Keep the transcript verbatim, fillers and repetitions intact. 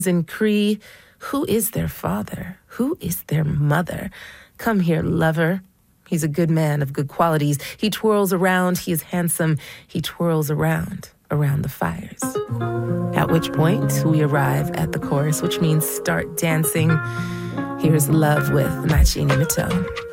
in Cree, who is their father? Who is their mother? Come here, lover. He's a good man of good qualities. He twirls around. He is handsome. He twirls around, around the fires. At which point, we arrive at the chorus, which means start dancing. Here's Love with Machini Mitto.